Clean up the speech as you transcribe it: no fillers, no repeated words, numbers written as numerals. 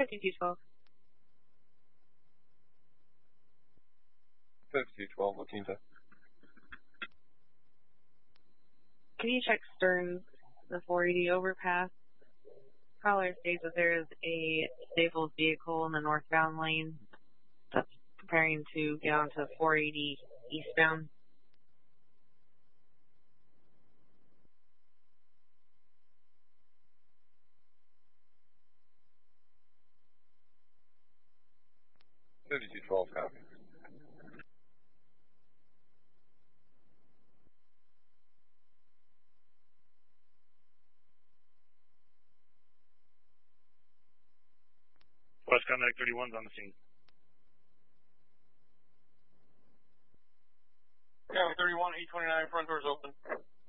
5212. 5212, looking to. Can you check Stearns, the 480 overpass? Caller states that there is a disabled vehicle in the northbound lane that's preparing to get onto 480 eastbound. Copy. West Contact 31's on the scene. Yeah, 31, 829, front door's open.